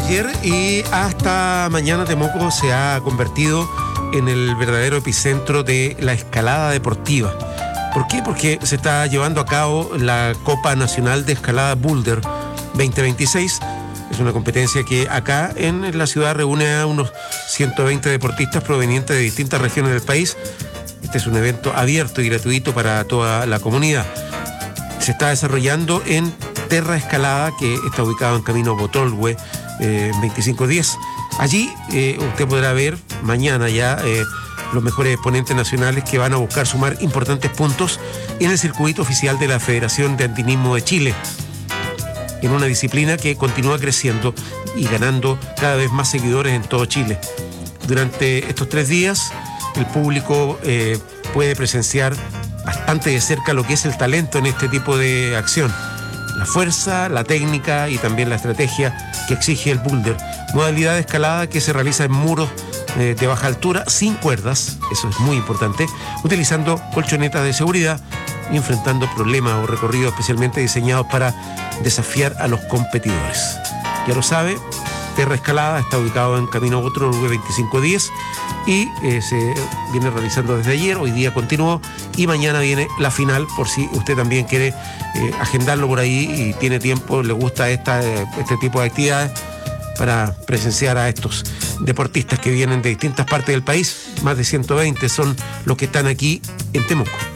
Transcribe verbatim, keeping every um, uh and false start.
ayer y hasta mañana Temuco se ha convertido en el verdadero epicentro de la escalada deportiva. ¿Por qué? Porque se está llevando a cabo la Copa Nacional de Escalada Boulder veinte veintiséis. Es una competencia que acá en la ciudad reúne a unos ciento veinte deportistas provenientes de distintas regiones del país. Este es un evento abierto y gratuito para toda la comunidad. Se está desarrollando en Terra Escalada, que está ubicado en Camino Botolhue, eh, veinticinco diez. Allí eh, usted podrá ver mañana ya eh, los mejores exponentes nacionales que van a buscar sumar importantes puntos en el circuito oficial de la Federación de Andinismo de Chile, en una disciplina que continúa creciendo y ganando cada vez más seguidores en todo Chile. Durante estos tres días, el público eh, puede presenciar bastante de cerca lo que es el talento en este tipo de acción. La fuerza, la técnica y también la estrategia que exige el boulder. Modalidad de escalada que se realiza en muros eh, de baja altura, sin cuerdas, eso es muy importante, utilizando colchonetas de seguridad y enfrentando problemas o recorridos especialmente diseñados para desafiar a los competidores. Ya lo sabe, Terra Escalada está ubicado en Camino Botolhue veinticinco diez y eh, se viene realizando desde ayer, hoy día continuó y mañana viene la final, por si usted también quiere eh, agendarlo por ahí y tiene tiempo, le gusta esta, eh, este tipo de actividades para presenciar a estos deportistas que vienen de distintas partes del país. Más de ciento veinte son los que están aquí en Temuco.